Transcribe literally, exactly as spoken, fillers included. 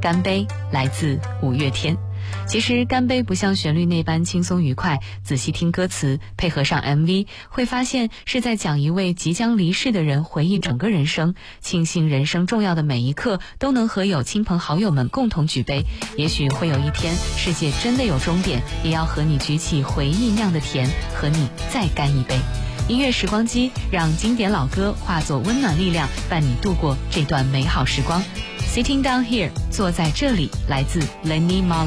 干杯来自五月天。其实干杯不像旋律那般轻松愉快，仔细听歌词，配合上 M V， 会发现是在讲一位即将离世的人回忆整个人生，庆幸人生重要的每一刻都能和有亲朋好友们共同举杯。也许会有一天世界真的有终点，也要和你举起回忆酿的甜，和你再干一杯。音乐时光机，让经典老歌化作温暖力量，伴你度过这段美好时光。Sitting down here， 坐在这里，来自 Lenny Marlin。